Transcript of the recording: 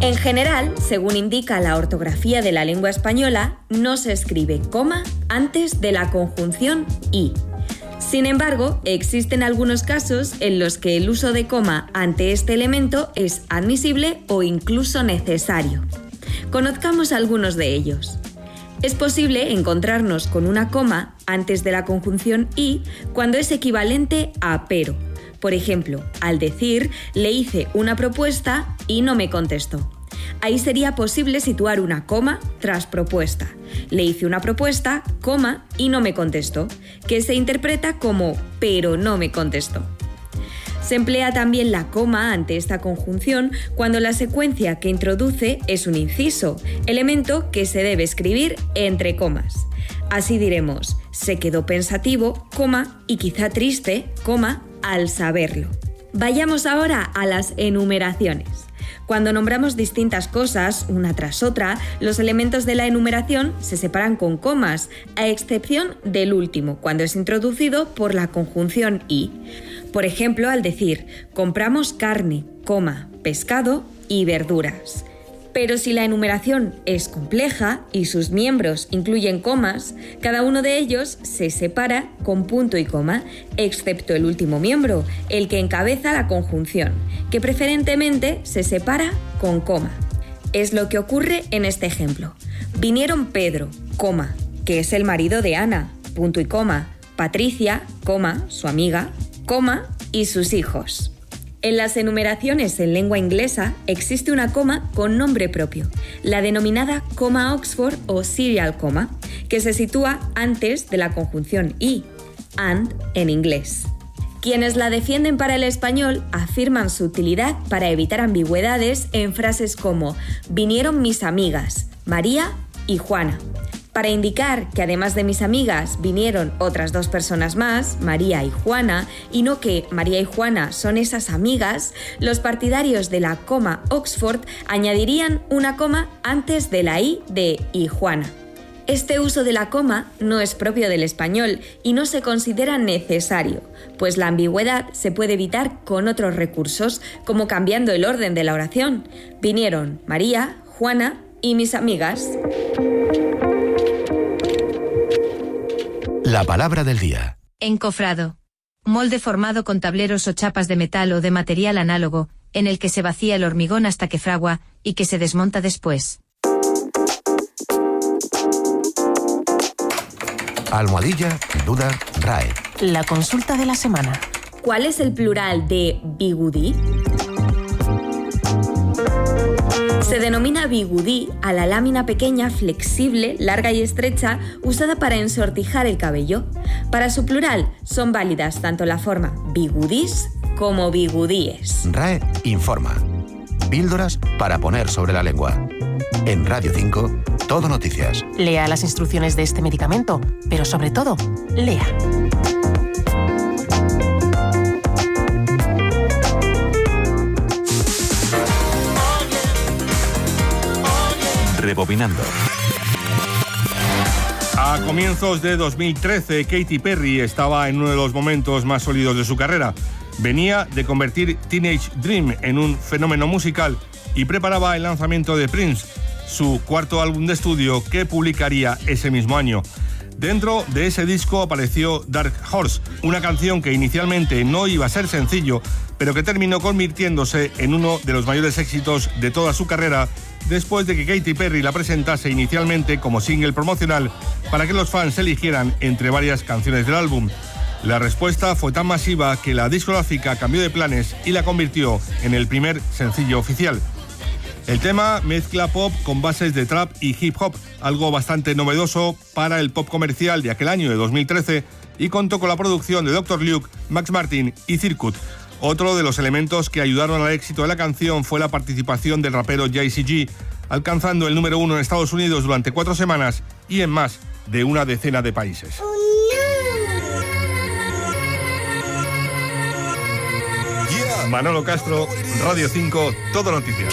En general, según indica la ortografía de la lengua española, no se escribe coma antes de la conjunción y. Sin embargo, existen algunos casos en los que el uso de coma ante este elemento es admisible o incluso necesario. Conozcamos algunos de ellos. Es posible encontrarnos con una coma antes de la conjunción y cuando es equivalente a pero. Por ejemplo, al decir, le hice una propuesta y no me contestó. Ahí sería posible situar una coma tras propuesta. Le hice una propuesta, coma, y no me contestó, que se interpreta como pero no me contestó. Se emplea también la coma ante esta conjunción cuando la secuencia que introduce es un inciso, elemento que se debe escribir entre comas. Así diremos, se quedó pensativo, coma, y quizá triste, coma, al saberlo. Vayamos ahora a las enumeraciones. Cuando nombramos distintas cosas, una tras otra, los elementos de la enumeración se separan con comas, a excepción del último, cuando es introducido por la conjunción y. Por ejemplo, al decir, compramos carne, coma, pescado y verduras. Pero si la enumeración es compleja y sus miembros incluyen comas, cada uno de ellos se separa con punto y coma, excepto el último miembro, el que encabeza la conjunción, que preferentemente se separa con coma. Es lo que ocurre en este ejemplo. Vinieron Pedro, coma, que es el marido de Ana, punto y coma, Patricia, coma, su amiga, coma, y sus hijos. En las enumeraciones en lengua inglesa existe una coma con nombre propio, la denominada coma Oxford o serial comma, que se sitúa antes de la conjunción y, and en inglés. Quienes la defienden para el español afirman su utilidad para evitar ambigüedades en frases como vinieron mis amigas, María y Juana, para indicar que además de mis amigas vinieron otras dos personas más, María y Juana, y no que María y Juana son esas amigas, los partidarios de la coma Oxford añadirían una coma antes de la i de y Juana. Este uso de la coma no es propio del español y no se considera necesario, pues la ambigüedad se puede evitar con otros recursos, como cambiando el orden de la oración. Vinieron María, Juana y mis amigas. La palabra del día. Encofrado. Molde formado con tableros o chapas de metal o de material análogo, en el que se vacía el hormigón hasta que fragua y que se desmonta después. Almohadilla, duda, RAE. La consulta de la semana. ¿Cuál es el plural de bigudí? Se denomina bigudí a la lámina pequeña, flexible, larga y estrecha usada para ensortijar el cabello. Para su plural son válidas tanto la forma bigudís como bigudíes. RAE informa. Píldoras para poner sobre la lengua. En Radio 5, Todo Noticias. Lea las instrucciones de este medicamento, pero sobre todo, lea. Rebobinando. A comienzos de 2013, Katy Perry estaba en uno de los momentos más sólidos de su carrera. Venía de convertir Teenage Dream en un fenómeno musical y preparaba el lanzamiento de Prince, su cuarto álbum de estudio que publicaría ese mismo año. Dentro de ese disco apareció Dark Horse, una canción que inicialmente no iba a ser sencillo, pero que terminó convirtiéndose en uno de los mayores éxitos de toda su carrera, después de que Katy Perry la presentase inicialmente como single promocional para que los fans eligieran entre varias canciones del álbum. La respuesta fue tan masiva que la discográfica cambió de planes y la convirtió en el primer sencillo oficial. El tema mezcla pop con bases de trap y hip hop, algo bastante novedoso para el pop comercial de aquel año de 2013, y contó con la producción de Dr. Luke, Max Martin y Circuit. Otro de los elementos que ayudaron al éxito de la canción fue la participación del rapero Jay-Z, alcanzando el número 1 en Estados Unidos durante 4 semanas y en más de una decena de países. Manolo Castro, Radio 5, Todo Noticias.